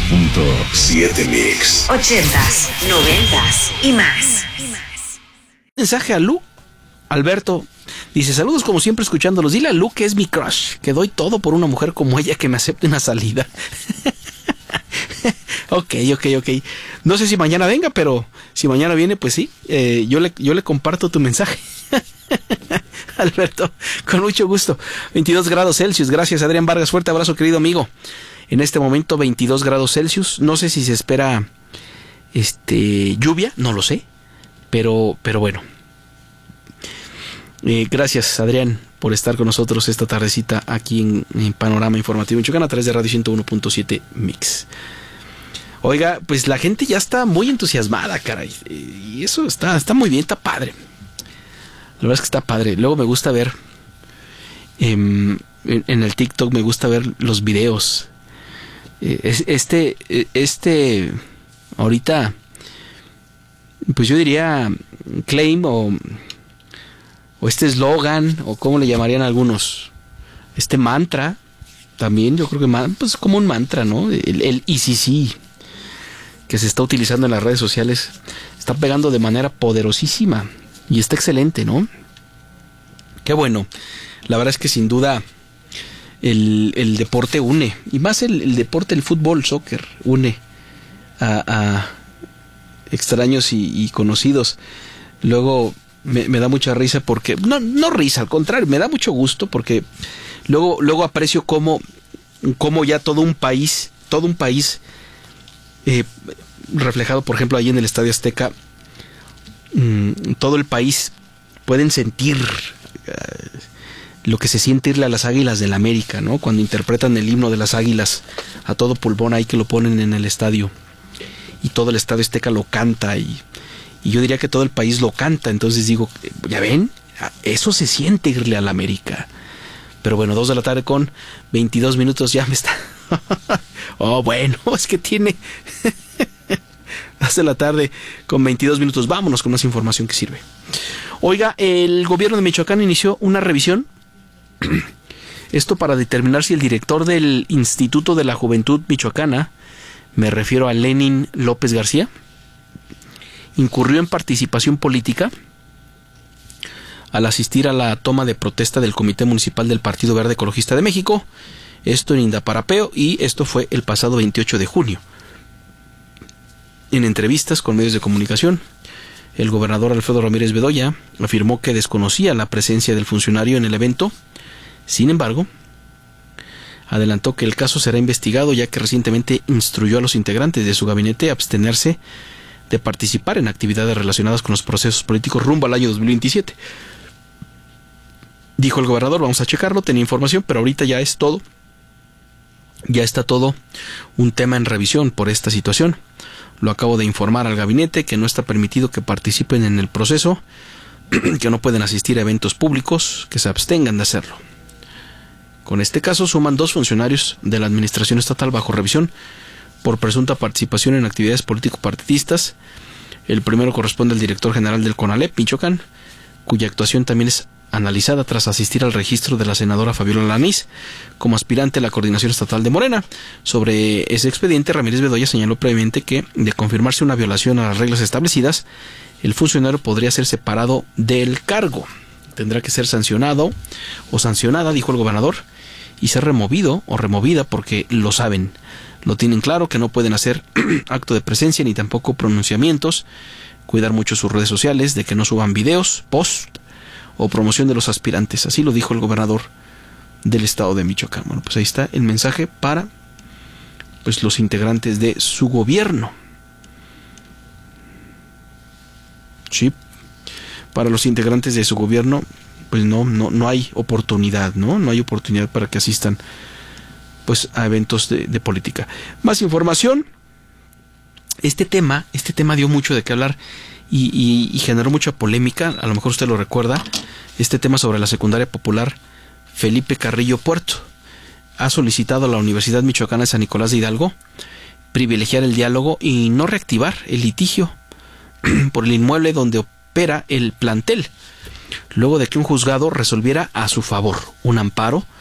91.7 Mix. 80s, 90s y más. Mensaje a Lu. Alberto dice: saludos como siempre escuchándolos. Dile a Lu que es mi crush, que doy todo por una mujer como ella que me acepte una salida. Ok. No sé si mañana venga, pero si mañana viene, pues sí. Yo le comparto tu mensaje. Alberto, con mucho gusto. 22 grados Celsius. Gracias, Adrián Vargas. Fuerte abrazo, querido amigo. En este momento 22 grados Celsius. No sé si se espera lluvia, no lo sé. Pero bueno. Gracias, Adrián, por estar con nosotros esta tardecita aquí en Panorama Informativo Michoacán a través de Radio 101.7 Mix. Oiga, pues la gente ya está muy entusiasmada, caray. Y eso está muy bien, está padre. La verdad es que está padre. Luego me gusta ver en el TikTok, me gusta ver los videos. Ahorita, pues yo diría claim o este eslogan, o cómo le llamarían algunos, mantra, también yo creo que pues como un mantra, ¿no? El ICC, que se está utilizando en las redes sociales, está pegando de manera poderosísima y está excelente, ¿no? Qué bueno. La verdad es que sin duda el deporte une, y más el deporte, el fútbol, soccer, une a extraños y conocidos. Luego me da mucha risa porque, no risa, al contrario, me da mucho gusto porque luego aprecio cómo ya todo un país, reflejado por ejemplo ahí en el Estadio Azteca, todo el país pueden sentir lo que se siente irle a las Águilas del América, ¿no? Cuando interpretan el himno de las Águilas a todo pulmón ahí, que lo ponen en el estadio y todo el Estadio Azteca lo canta y yo diría que todo el país lo canta. Entonces digo, ¿ya ven? Eso se siente irle al América. Pero bueno, 2 de la tarde con 22 minutos, ya me está... Oh, bueno, es que tiene... 2 de la tarde con 22 minutos. Vámonos con más información que sirve. Oiga, el gobierno de Michoacán inició una revisión. Esto para determinar si el director del Instituto de la Juventud Michoacana, me refiero a Lenin López García, incurrió en participación política al asistir a la toma de protesta del Comité Municipal del Partido Verde Ecologista de México, esto en Indaparapeo, y esto fue el pasado 28 de junio. En entrevistas con medios de comunicación, el gobernador Alfredo Ramírez Bedoya afirmó que desconocía la presencia del funcionario en el evento. Sin embargo, adelantó que el caso será investigado, ya que recientemente instruyó a los integrantes de su gabinete a abstenerse de participar en actividades relacionadas con los procesos políticos rumbo al año 2027. Dijo el gobernador: vamos a checarlo, tenía información, pero ahorita ya es todo. Ya está todo un tema en revisión por esta situación. Lo acabo de informar al gabinete que no está permitido que participen en el proceso, que no pueden asistir a eventos públicos, que se abstengan de hacerlo. Con este caso suman 2 funcionarios de la administración estatal bajo revisión por presunta participación en actividades político-partidistas. El primero corresponde al director general del CONALEP, Michoacán, cuya actuación también es analizada tras asistir al registro de la senadora Fabiola Lanís como aspirante a la coordinación estatal de Morena. Sobre ese expediente, Ramírez Bedoya señaló previamente que, de confirmarse una violación a las reglas establecidas, el funcionario podría ser separado del cargo. Tendrá que ser sancionado o sancionada, dijo el gobernador, y ser removido o removida, porque lo saben, lo tienen claro, que no pueden hacer acto de presencia ni tampoco pronunciamientos, cuidar mucho sus redes sociales, de que no suban videos, post o promoción de los aspirantes. Así lo dijo el gobernador del estado de Michoacán. Bueno, pues ahí está el mensaje para pues los integrantes de su gobierno. Sí, para los integrantes de su gobierno, pues no hay oportunidad, no hay oportunidad para que asistan pues a eventos de política. Más información. Este tema dio mucho de qué hablar y generó mucha polémica. A lo mejor usted lo recuerda. Este tema sobre la secundaria popular Felipe Carrillo Puerto. Ha solicitado a la Universidad Michoacana de San Nicolás de Hidalgo privilegiar el diálogo y no reactivar el litigio por el inmueble donde opera el plantel, luego de que un juzgado resolviera a su favor un amparo